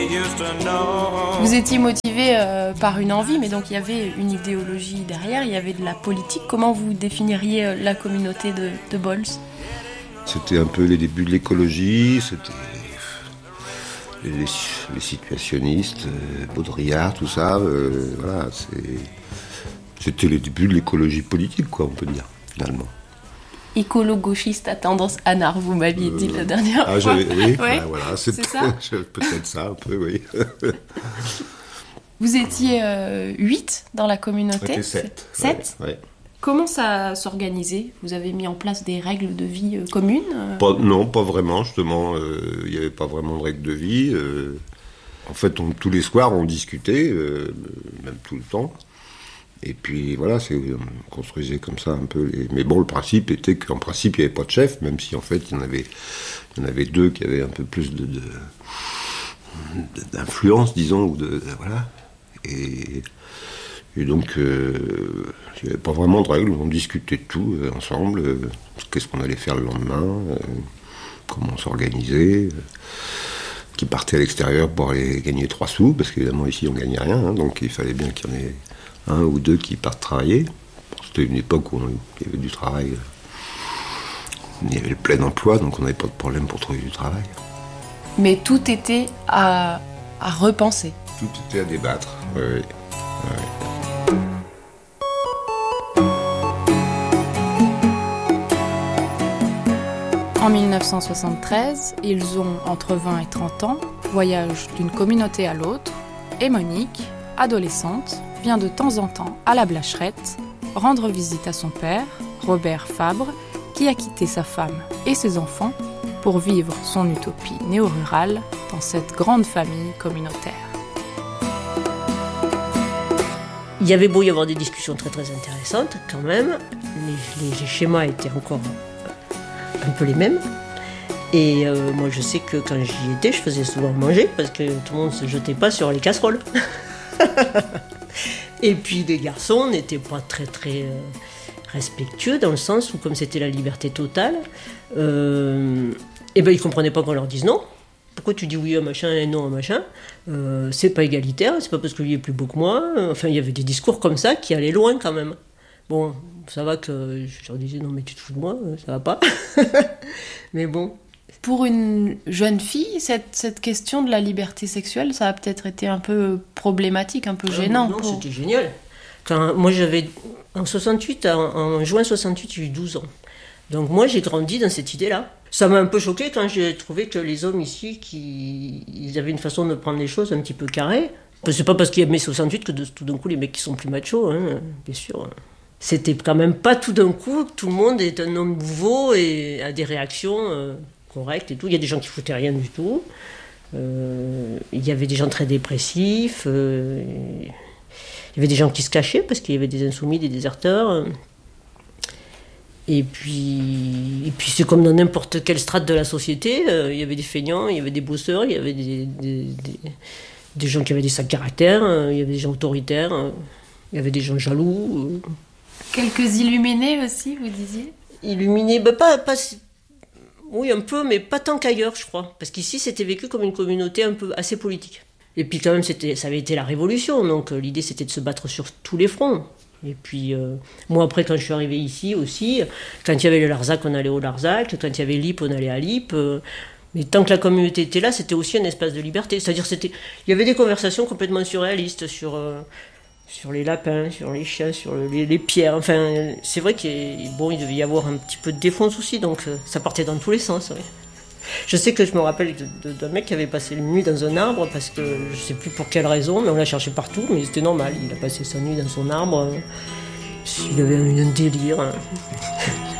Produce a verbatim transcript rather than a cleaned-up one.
Vous étiez motivé euh, par une envie, mais donc il y avait une idéologie derrière, il y avait de la politique. Comment vous définiriez euh, la communauté de, de Bols ? C'était un peu les débuts de l'écologie, c'était les, les situationnistes, euh, Baudrillard, tout ça. Euh, voilà, c'est, c'était les débuts de l'écologie politique, quoi, on peut dire, finalement. Écolo-gauchiste à tendance anard, vous m'aviez euh, dit la dernière ah, fois. Oui, ouais, bah, voilà, c'est, c'est ça. Peut-être ça, un peu, oui. Vous étiez euh, huit dans la communauté. On était sept. Sept ouais, ouais. Comment ça s'organisait ? Vous avez mis en place des règles de vie euh, communes euh... pas, Non, pas vraiment, justement. Il euh, n'y avait pas vraiment de règles de vie. Euh, en fait, on, tous les soirs, on discutait, euh, même tout le temps. Et puis voilà, c'est, on construisait comme ça un peu les... Mais bon, le principe était qu'en principe, il n'y avait pas de chef, même si en fait, il y en avait, il y en avait deux qui avaient un peu plus de, de, d'influence, disons, ou de, de voilà. Et, et donc, euh, il n'y avait pas vraiment de règles, on discutait de tout euh, ensemble, euh, qu'est-ce qu'on allait faire le lendemain, euh, comment s'organiser, euh, qui partait à l'extérieur pour aller gagner trois sous, parce qu'évidemment ici on ne gagnait rien, hein, donc il fallait bien qu'il y en ait un ou deux qui partent travailler. C'était une époque où on, il y avait du travail, il y avait le plein emploi, donc on n'avait pas de problème pour trouver du travail. Mais tout était à, à repenser. Tout était à débattre, oui. oui, oui. En dix-neuf cent soixante-treize, ils ont entre vingt et trente ans, voyagent d'une communauté à l'autre, et Monique, adolescente, vient de temps en temps à la Blacherette rendre visite à son père, Robert Fabre, qui a quitté sa femme et ses enfants pour vivre son utopie néo-rurale dans cette grande famille communautaire. Il y avait beau y avoir des discussions très très intéressantes quand même, les, les, les schémas étaient encore un peu les mêmes. Et euh, moi je sais que quand j'y étais, je faisais souvent manger parce que tout le monde ne se jetait pas sur les casseroles. Et puis les garçons n'étaient pas très très euh, respectueux dans le sens où comme c'était la liberté totale, euh, et ben ils comprenaient pas qu'on leur dise non. Pourquoi tu dis oui à un machin et non à un machin, euh, c'est pas égalitaire, c'est pas parce que lui est plus beau que moi. Enfin il y avait des discours comme ça qui allaient loin quand même. Bon, ça va que je leur disais non mais tu te fous de moi, ça va pas. Mais bon. Pour une jeune fille, cette, cette question de la liberté sexuelle, ça a peut-être été un peu problématique, un peu ah, gênant. Non, pour... c'était génial. Quand, moi j'avais, en soixante-huit, en, en juin soixante-huit, j'ai eu douze ans. Donc moi j'ai grandi dans cette idée-là. Ça m'a un peu choqué quand j'ai trouvé que les hommes ici, qui, ils avaient une façon de prendre les choses un petit peu carrée. C'est pas parce qu'il y a mai soixante-huit que de, tout d'un coup les mecs qui sont plus machos, hein, bien sûr. C'était quand même pas tout d'un coup que tout le monde est un homme nouveau et a des réactions euh, correctes et tout. Il y a des gens qui foutaient rien du tout. Euh, il y avait des gens très dépressifs. Euh, il y avait des gens qui se cachaient parce qu'il y avait des insoumis, des déserteurs. Et puis, et puis c'est comme dans n'importe quelle strate de la société. Euh, il y avait des feignants, il y avait des bosseurs, il y avait des, des, des, des gens qui avaient des sacs caractères, euh, il y avait des gens autoritaires, euh, il y avait des gens jaloux. Euh. Quelques illuminés aussi, vous disiez ? Illuminés, bah pas, pas, oui un peu, mais pas tant qu'ailleurs, je crois. Parce qu'ici, c'était vécu comme une communauté un peu assez politique. Et puis quand même, c'était, ça avait été la révolution, donc euh, l'idée c'était de se battre sur tous les fronts. Et puis, euh, moi après, quand je suis arrivé ici aussi, quand il y avait le Larzac, on allait au Larzac, quand il y avait l'I P, on allait à l'I P. Euh, mais tant que la communauté était là, c'était aussi un espace de liberté. C'est-à-dire, c'était, il y avait des conversations complètement surréalistes sur... Euh, sur les lapins, sur les chiens, sur les, les pierres. Enfin, c'est vrai qu'il bon, il devait y avoir un petit peu de défonce aussi, donc ça partait dans tous les sens. Ouais. Je sais que je me rappelle de, de, d'un mec qui avait passé une nuit dans un arbre, parce que je sais plus pour quelle raison, mais on l'a cherché partout, mais c'était normal. Il a passé sa nuit dans son arbre. Il avait un délire. Hein.